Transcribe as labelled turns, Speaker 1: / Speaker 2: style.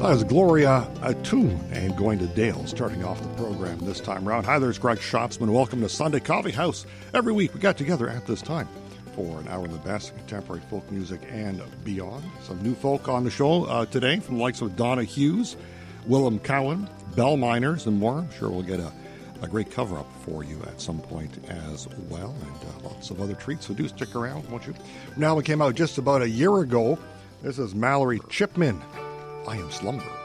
Speaker 1: That was Gloria Atun and Going to Dale, starting off the program this time around. Hi, there's Greg Schatzman. Welcome to Sunday Coffee House. Every week we got together at this time for an hour of the best contemporary folk music and beyond. Some new folk on the show today from the likes of Donna Hughes, Willem Cowan, Bell Miners, and more. I'm sure we'll get a great cover-up for you at some point as well, and lots of other treats, so do stick around, won't you? Now, it came out just about a year ago. This is Mallory Chipman. I Am Slumber.